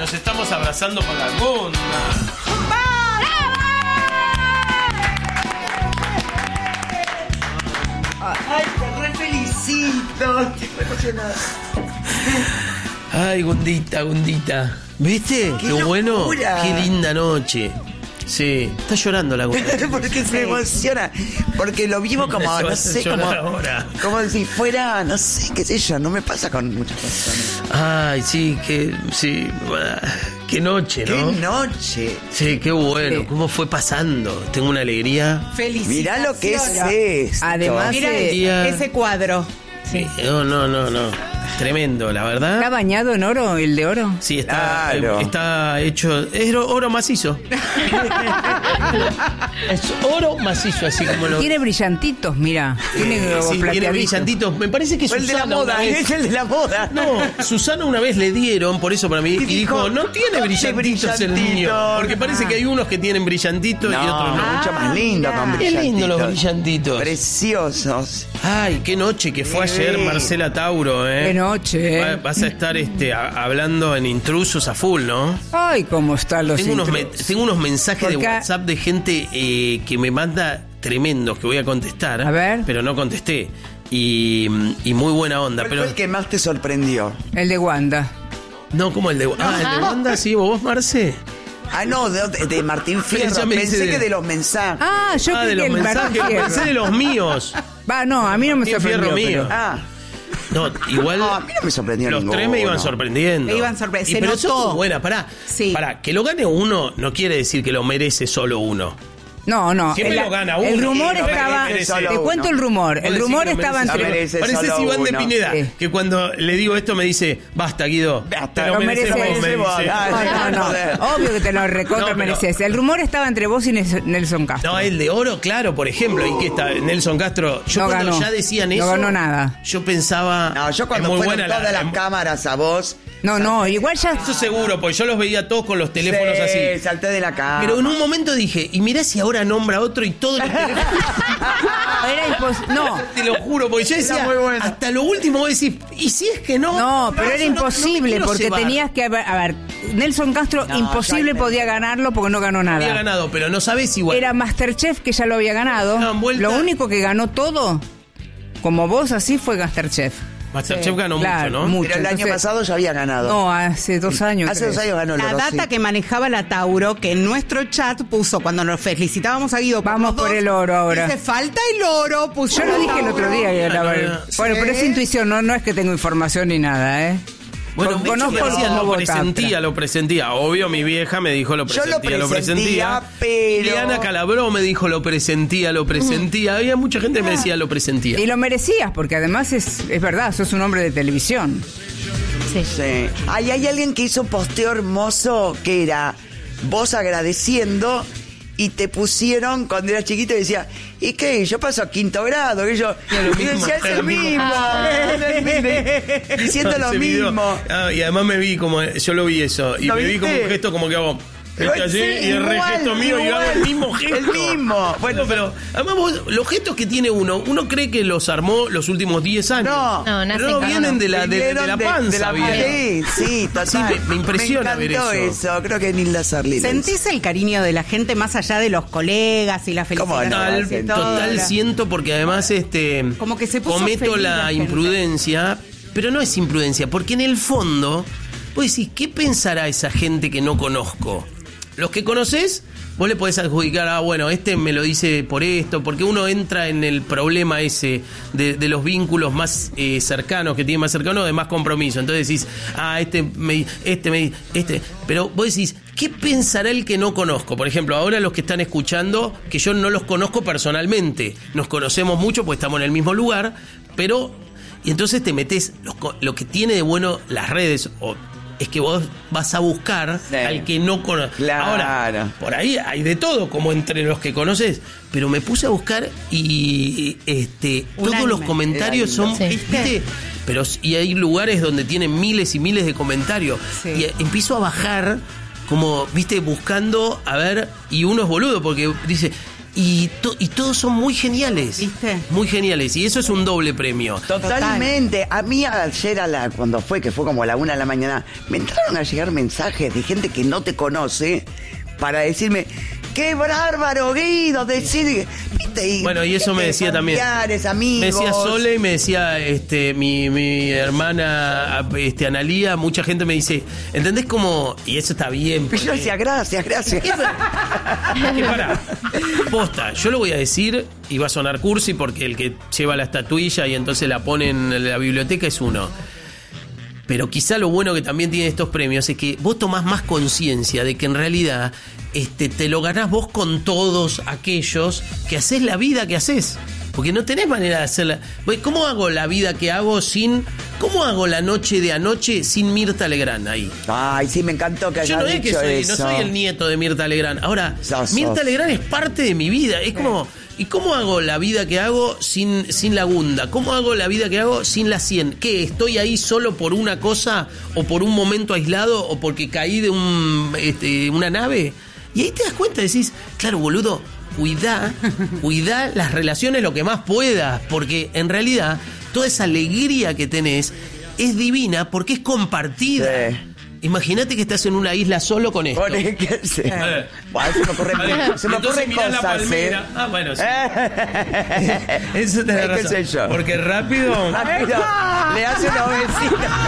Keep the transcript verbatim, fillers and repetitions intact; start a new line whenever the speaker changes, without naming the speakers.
nos estamos abrazando con la Gunda.
Ay, te re felicito. Estoy emocionada.
Ay, Gundita, Gundita. ¿Viste?
¡Qué
Qué bueno.
locura!
Qué linda noche. Sí, está llorando la Gunda.
Porque se emociona. Porque lo vivo como,
Se va
no
a
sé,
llorar
como,
ahora.
como si fuera, no sé, qué sé yo, no me pasa con muchas personas.
Ay, sí, qué, sí, qué noche, ¿no?
¡Qué noche!
Sí, qué bueno.
Sí.
¿Cómo fue pasando? Tengo una alegría.
Felicidades.
Mirá lo que es esto.
Además,
Mira
eh,
ese cuadro.
Sí. No, no, no, no. Tremendo, la verdad.
¿está bañado en oro, el de oro?
Sí, está,
Claro.
eh, está hecho. Es oro, oro macizo. Es oro macizo, así como lo.
Tiene brillantitos, mira. Tiene como
Sí, tiene
plateaditos.
brillantitos. Me parece que
Fue el de la
Susana una
moda,
vez-
es el de la moda.
No, Susana una vez le dieron, por eso para mí, y,
Y
dijo,
dijo,
no tiene
"No
brillantitos
tiene
el niño.
brillantitos".
Porque parece que hay unos que tienen brillantitos y otros no.
mucho más lindo con
Qué
brillantitos.
lindo los brillantitos.
Preciosos.
Ay, qué noche que fue
Sí.
ayer Marcela Tauro, ¿eh?
Qué noche,
Va-
¿eh?
Vas a estar este, a- hablando en intrusos a full, ¿no?
Ay, cómo están los
Tengo unos, me-
intrusos.
tengo unos mensajes de
Porque-
WhatsApp de gente eh, que me manda tremendos que voy a contestar.
A ver.
Pero no contesté. Y, y muy buena onda.
¿Cuál
Pero
fue el que más te sorprendió?
El de Wanda.
no, como el de. Ah, el de Wanda, sí, vos, Marce.
Ah, no, de, de Martín Fierro.
Ella me dice
Pensé
de-
que de los mensajes.
Ah, yo
Ah,
creí
de
que
los
el
mensajes.
Martín Fierro.
Pensé de los míos.
Va, no, a mí no me
Martín Fierro
sorprendió.
mío.
pero-
Ah,
No, igual.
No, a mí no me sorprendió
Los
ninguno.
tres me iban sorprendiendo.
Me iban sorpre-
Y
se
pero
notó.
eso es buena, pará.
Sí.
Pará, que lo gane uno no quiere decir que lo merece solo uno.
No, no.
Siempre
el,
lo gana uno.
El rumor
Sí, no
estaba.
merece
solo
Te
uno.
cuento el rumor.
Vos
El
decís
rumor
que lo
estaba
merece-
entre.
merece
Pareces
solo
Iván de
uno.
Pineda,
Sí.
que cuando le digo esto me dice, basta, Guido.
Basta,
te lo,
lo
mereces vos,
mereces
me
vos,
dice.
dale.
No, no,
Joder.
no. Obvio que te lo recontra
No, pero-
mereces. El rumor estaba entre vos y Nelson Castro.
No, el de oro, claro, por ejemplo. ¿Y qué está? Nelson Castro. Yo
No
cuando
ganó.
ya decían
No
eso.
ganó nada.
Yo pensaba.
No, yo cuando
es muy
fueron
buena
todas
la-
las cámaras a vos.
No, no, igual ya.
Eso seguro, porque yo los veía todos con los teléfonos
Sí,
así.
salté de la cama.
Pero en un momento dije, y mirá si ahora nombra otro y todos los teléfonos.
Era imposible. No.
Te lo juro, porque yo decía,
Era muy buena.
hasta lo último vos decís, ¿y si es que no?
No, pero era
eso no- no me
imposible
quiero
porque
cebar.
tenías que haber. A ver, Nelson Castro
No,
imposible
ya
podía ganarlo porque no ganó
Había
nada.
ganado, pero no sabés igual.
Era Masterchef que ya lo había ganado.
Daban vuelta.
Lo único que ganó todo, como vos así, fue Masterchef.
Masterchef ganó
Claro,
mucho, ¿no?
mucho.
Pero el año
Entonces-
pasado ya había ganado.
No, hace dos años.
Hace
creo.
dos años ganó el
La
oro,
data
sí.
que manejaba la Tauro, que en nuestro chat puso, cuando nos felicitábamos a Guido,
Vamos
los
por
dos,
el oro ahora.
Dice, falta el oro, puso
Yo lo
la
dije el otro
Tauro.
día. que
No,
la
no,
verdad.
no.
Bueno, pero es intuición, no, no es que tengo información ni nada, ¿eh?
Bueno,
Con-
de hecho,
conozco
me decían,
cómo
lo
vota
presentía,
otra.
lo presentía. Obvio, mi vieja me dijo lo
Yo
presentía,
lo presentía, pero-
Liliana Calabró me dijo lo presentía, lo presentía. Había mucha gente que me decía lo presentía.
Y lo merecías, porque además es, es verdad, sos un hombre de televisión.
Sí. Ahí hay alguien que hizo un posteo hermoso que era vos agradeciendo y te pusieron cuando eras chiquito y decía, ¿y qué? Yo paso a quinto grado, que yo
Era lo
y
mismo,
decía, es
era
el
lo mismo.
mismo, es el mismo", diciendo lo
Ese video.
mismo.
Ah, y además me vi como, yo lo vi eso, y
¿Lo
me vi
viste?
como un gesto como que hago.
Pero
Este
sí,
allí, y el re
igual,
gesto mío y hago el
igual.
mismo gesto.
El mismo.
Bueno, pero además vos, los gestos que tiene uno, uno cree que los armó los últimos diez años.
No.
No, nacen
pero no
con
vienen
uno.
de la, de, de
Vinieron
la panza.
de la
vienen.
Sí, sí, total.
Sí, me- me impresiona
me
ver
encantó
eso.
eso. Creo que Nilda Sarli. lo hizo.
¿Sentís el cariño de la gente más allá de los colegas y la
¿Cómo
felicidad?
no?
Total,
Sí,
total
la-
siento porque además este
Como que se puso
cometo
feliz
la
la gente.
imprudencia, pero no es imprudencia, porque en el fondo vos decís, ¿qué pensará esa gente que no conozco? Los que conoces, vos le podés adjudicar, ah, bueno, este me lo dice por esto, porque uno entra en el problema ese de, de los vínculos más eh, cercanos, que tiene más cercano, de más compromiso. Entonces decís, ah, este me, este me, este. Pero vos decís, ¿qué pensará el que no conozco? Por ejemplo, ahora los que están escuchando, que yo no los conozco personalmente, nos conocemos mucho porque estamos en el mismo lugar, pero. Y entonces te metes, lo, lo que tiene de bueno las redes, o es que vos vas a buscar
Sí.
al que no conoces.
Claro.
Ahora, por ahí hay de todo, como entre los que conoces, pero me puse a buscar y este todos
Unánime.
los comentarios
Era
son,
lindo.
Sí.
¿viste? Pero y hay lugares donde tienen miles y miles de comentarios.
Sí.
Y empiezo a bajar como, ¿viste? Buscando, a ver, y uno es boludo porque dice, Y, to- y todos son muy geniales.
¿Viste?
Muy geniales. Y eso es un doble premio.
Totalmente. A mí ayer, a la, cuando fue, que fue como a la una de la mañana, me entraron a llegar mensajes de gente que no te conoce para decirme, ¡qué bárbaro, Guido! Decir, ¿viste? Y,
Bueno, y eso me decía también.
familiares, amigos.
Me decía Sole y me decía este mi, mi hermana este Analía, mucha gente me dice, ¿entendés cómo? Y eso está bien.
Y yo decía, gracias, gracias.
Que pará. Posta, yo lo voy a decir y va a sonar cursi porque el que lleva la estatuilla y entonces la pone en la biblioteca es uno. Pero quizá lo bueno que también tienen estos premios es que vos tomás más conciencia de que en realidad este, te lo ganás vos con todos aquellos que hacés la vida que hacés. Porque no tenés manera de hacerla. ¿Cómo hago la vida que hago sin... ¿Cómo hago la noche de anoche sin Mirta Legrand ahí?
Ay, sí, me encantó que
Yo
hayas
no es que
dicho
soy,
eso.
no soy el nieto de Mirta Legrand. Ahora,
Sos,
Mirta
sos.
Legrand es parte de mi vida. Es como... ¿Y cómo hago la vida que hago sin, sin la Gunda? ¿Cómo hago la vida que hago sin la cien? ¿Qué? ¿Estoy ahí solo por una cosa o por un momento aislado o porque caí de un, este, una nave? Y ahí te das cuenta, decís, claro, boludo, cuidá, cuidá las relaciones lo que más puedas, porque en realidad toda esa alegría que tenés es divina porque es compartida.
Sí.
Imagínate que estás en una isla solo con esto.
Pone que sí.
Eh.
Bueno, se me ocurren,
Vale.
se me
Entonces
ocurren
mirá la
cosas,
palmera.
¿eh?
Ah, bueno, sí.
Eh.
Eso tenés
¿Qué
razón.
sé yo?
Porque rápido...
Rápido, le hace una vecina.